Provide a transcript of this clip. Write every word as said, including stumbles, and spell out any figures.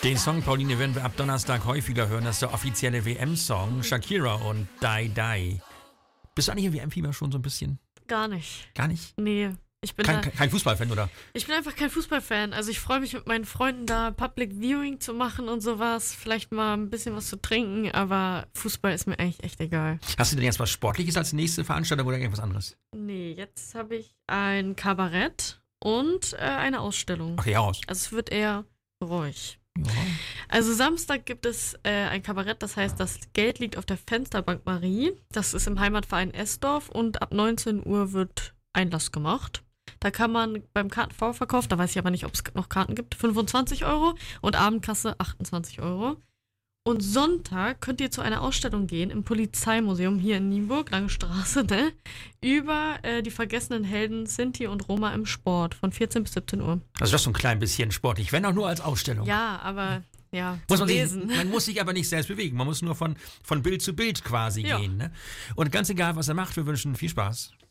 Den Song, Pauline, werden wir ab Donnerstag häufiger hören. Das ist der offizielle W M-Song. Shakira und Die Die. Bist du eigentlich im W M-Fieber schon so ein bisschen? Gar nicht. Gar nicht? Nee. Ich bin, kein, da, kein Fußballfan, oder? Ich bin einfach kein Fußballfan. Also ich freue mich mit meinen Freunden da Public Viewing zu machen und sowas. Vielleicht mal ein bisschen was zu trinken, aber Fußball ist mir eigentlich echt egal. Hast du denn jetzt was Sportliches als nächste Veranstaltung oder irgendwas anderes? Nee, jetzt habe ich ein Kabarett und äh, eine Ausstellung. Okay, heraus. Also es wird eher ruhig. Ja. Also Samstag gibt es äh, ein Kabarett, das heißt, das Geld liegt auf der Fensterbank Marie. Das ist im Heimatverein Esdorf und ab neunzehn Uhr wird Einlass gemacht. Da kann man beim Kartenvorverkauf, da weiß ich aber nicht, ob es noch Karten gibt, fünfundzwanzig Euro und Abendkasse achtundzwanzig Euro. Und Sonntag könnt ihr zu einer Ausstellung gehen im Polizeimuseum hier in Nienburg, Lange Straße, ne? Über äh, die vergessenen Helden Sinti und Roma im Sport von vierzehn bis siebzehn Uhr. Also das ist so ein klein bisschen sportlich, wenn auch nur als Ausstellung. Ja, aber ja, muss zu man, lesen. Sich, man muss sich aber nicht selbst bewegen, man muss nur von, von Bild zu Bild quasi ja. gehen. Ne? Und ganz egal, was er macht, wir wünschen viel Spaß.